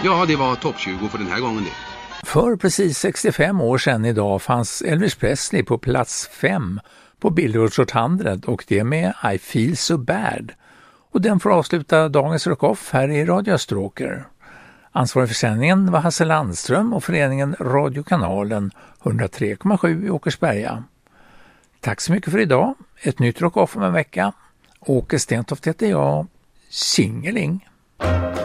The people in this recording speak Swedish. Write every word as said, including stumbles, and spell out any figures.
Ja, det var topp tjugo för den här gången det. För precis sextiofem år sedan idag fanns Elvis Presley på plats fem på Billboard Hot hundra och det med I Feel So Bad. Och den får avsluta dagens Rock-Off här i Radio Österåker. Ansvarig för sändningen var Hasse Landström och föreningen Radiokanalen hundratre komma sju i Åkersberga. Tack så mycket för idag. Ett nytt Rock-Off om en vecka. Åke Stentoft heter jag. Tjingeling!